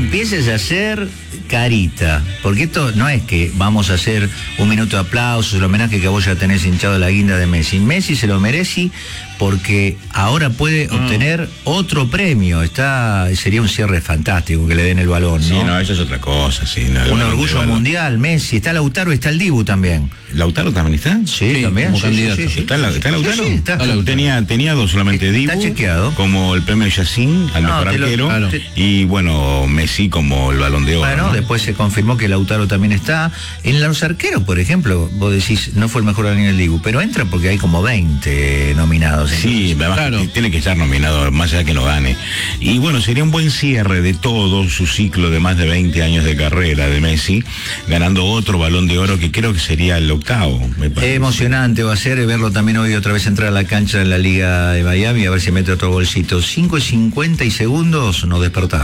empieces a hacer carita, porque esto no es que vamos a hacer un minuto de aplausos, el homenaje que vos ya tenés hinchado la guinda de Messi. Messi se lo merece porque ahora puede obtener otro premio. Sería un cierre fantástico que le den el balón, ¿no? Sí, no, eso es otra cosa, sí. No, un orgullo mundial, Messi. Está Lautaro y está el Dibu también. ¿Lautaro también está? Sí, también. Como candidato. ¿Está Lautaro? Sí, está. Tenía dos solamente, Dibu. Está chequeado. Como el premio Yacine al mejor arquero. Claro. Y bueno, Messi como el Balón de Oro. Bueno, ¿no? Después se confirmó que Lautaro también está. En los arqueros, por ejemplo, vos decís, no fue el mejor año del Dibu, pero entra porque hay como 20 nominados. Sí, además claro, tiene que estar nominado, más allá que no gane. Y bueno, sería un buen cierre de todo su ciclo de más de 20 años de carrera de Messi, ganando otro Balón de Oro que creo que sería el octavo, me parece. Emocionante va a ser verlo también hoy otra vez entrar a la cancha de la Liga de Miami, a ver si mete otro golcito. 5:50 segundos, nos despertamos.